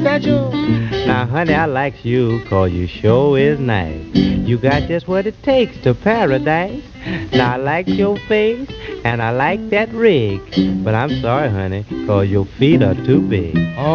Satchel. Now, honey, I likes you 'cause you sure is nice. You got just what it takes to paradise. Now, I like your face and I like that rig. But I'm sorry, honey, 'cause your feet are too big. Oh,